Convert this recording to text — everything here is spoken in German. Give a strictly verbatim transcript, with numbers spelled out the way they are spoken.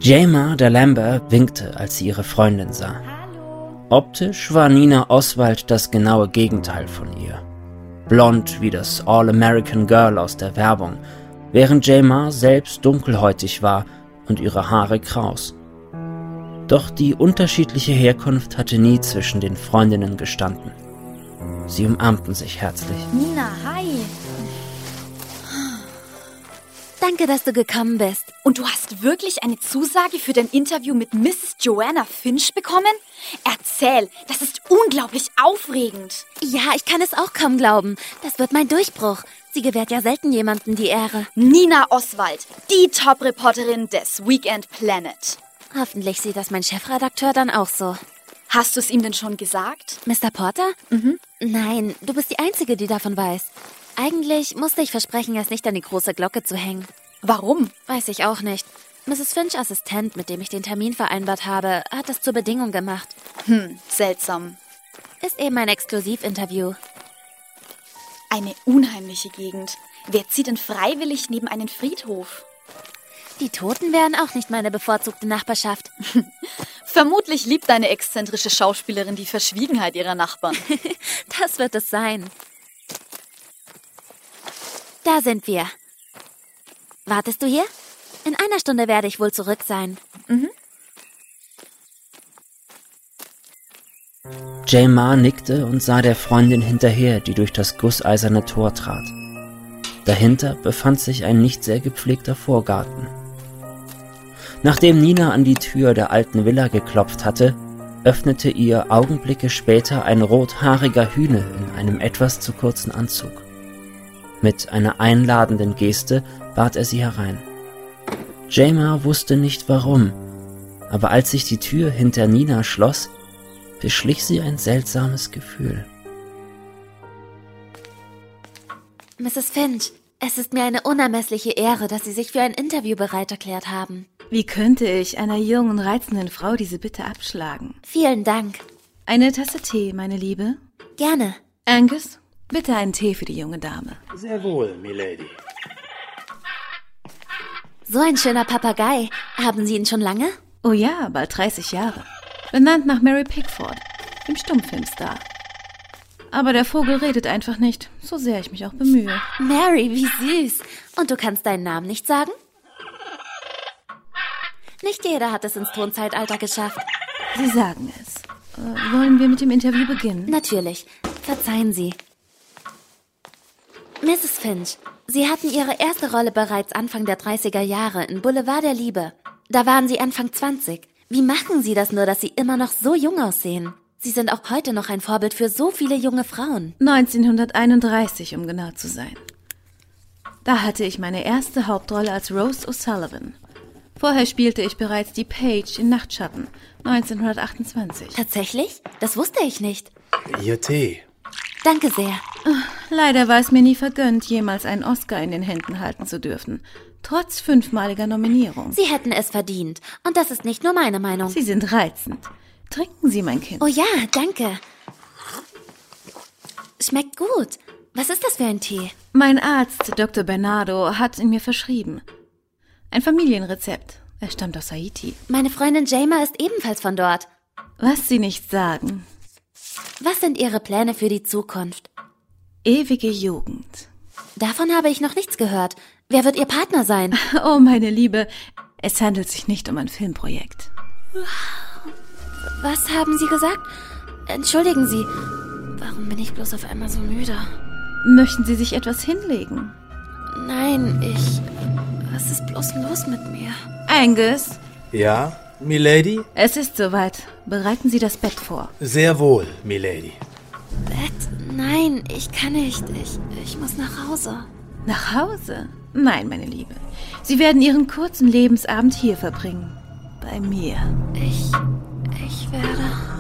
Jemma D'Alembert winkte, als sie ihre Freundin sah. Optisch war Nina Oswald das genaue Gegenteil von ihr. Blond wie das All-American Girl aus der Werbung, während Jemma selbst dunkelhäutig war und ihre Haare kraus. Doch die unterschiedliche Herkunft hatte nie zwischen den Freundinnen gestanden. Sie umarmten sich herzlich. Nina, hi. Danke, dass du gekommen bist. Und du hast wirklich eine Zusage für dein Interview mit Misses Joanna Finch bekommen? Erzähl, das ist unglaublich aufregend. Ja, ich kann es auch kaum glauben. Das wird mein Durchbruch. Sie gewährt ja selten jemandem die Ehre. Nina Oswald, die Top-Reporterin des Weekend Planet. Hoffentlich sieht das mein Chefredakteur dann auch so. Hast du es ihm denn schon gesagt? Mister Porter? Mhm. Nein, du bist die Einzige, die davon weiß. Eigentlich musste ich versprechen, es nicht an die große Glocke zu hängen. Warum? Weiß ich auch nicht. Misses Finch Assistent, mit dem ich den Termin vereinbart habe, hat das zur Bedingung gemacht. Hm, seltsam. Ist eben ein Exklusivinterview. Eine unheimliche Gegend. Wer zieht denn freiwillig neben einen Friedhof? Die Toten wären auch nicht meine bevorzugte Nachbarschaft. Vermutlich liebt deine exzentrische Schauspielerin die Verschwiegenheit ihrer Nachbarn. Das wird es sein. Da sind wir. Wartest du hier? In einer Stunde werde ich wohl zurück sein. Mhm. Jemma nickte und sah der Freundin hinterher, die durch das gusseiserne Tor trat. Dahinter befand sich ein nicht sehr gepflegter Vorgarten. Nachdem Nina an die Tür der alten Villa geklopft hatte, öffnete ihr Augenblicke später ein rothaariger Hühne in einem etwas zu kurzen Anzug. Mit einer einladenden Geste bat er sie herein. Jemma wusste nicht warum, aber als sich die Tür hinter Nina schloss, beschlich sie ein seltsames Gefühl. Misses Finch, es ist mir eine unermessliche Ehre, dass Sie sich für ein Interview bereit erklärt haben. Wie könnte ich einer jungen, reizenden Frau diese Bitte abschlagen? Vielen Dank. Eine Tasse Tee, meine Liebe? Gerne. Angus, bitte einen Tee für die junge Dame. Sehr wohl, Milady. So ein schöner Papagei. Haben Sie ihn schon lange? Oh ja, bald dreißig Jahre. Benannt nach Mary Pickford, dem Stummfilmstar. Aber der Vogel redet einfach nicht, so sehr ich mich auch bemühe. Mary, wie süß. Und du kannst deinen Namen nicht sagen? Nicht jeder hat es ins Thronzeitalter geschafft. Sie sagen es. Äh, wollen wir mit dem Interview beginnen? Natürlich. Verzeihen Sie. Misses Finch, Sie hatten Ihre erste Rolle bereits Anfang der dreißiger Jahre in Boulevard der Liebe. Da waren Sie Anfang zwanzig. Wie machen Sie das nur, dass Sie immer noch so jung aussehen? Sie sind auch heute noch ein Vorbild für so viele junge Frauen. neunzehnhunderteinunddreißig, um genau zu sein. Da hatte ich meine erste Hauptrolle als Rose O'Sullivan. Vorher spielte ich bereits die Paige in Nachtschatten, neunzehnhundertachtundzwanzig. Tatsächlich? Das wusste ich nicht. Ihr Tee. Danke sehr. Leider war es mir nie vergönnt, jemals einen Oscar in den Händen halten zu dürfen. Trotz fünfmaliger Nominierung. Sie hätten es verdient. Und das ist nicht nur meine Meinung. Sie sind reizend. Trinken Sie, mein Kind. Oh ja, danke. Schmeckt gut. Was ist das für ein Tee? Mein Arzt, Doktor Bernardo, hat ihn mir verschrieben. Ein Familienrezept. Er stammt aus Haiti. Meine Freundin Jemma ist ebenfalls von dort. Was Sie nicht sagen. Was sind Ihre Pläne für die Zukunft? Ewige Jugend. Davon habe ich noch nichts gehört. Wer wird Ihr Partner sein? Oh, meine Liebe, es handelt sich nicht um ein Filmprojekt. Was haben Sie gesagt? Entschuldigen Sie. Warum bin ich bloß auf einmal so müde? Möchten Sie sich etwas hinlegen? Nein, ich... Was ist bloß los mit mir? Angus? Ja, Milady? Es ist soweit. Bereiten Sie das Bett vor. Sehr wohl, Milady. Bett? Nein, ich kann nicht. Ich, ich muss nach Hause. Nach Hause? Nein, meine Liebe. Sie werden Ihren kurzen Lebensabend hier verbringen. Bei mir. Ich... Ich werde...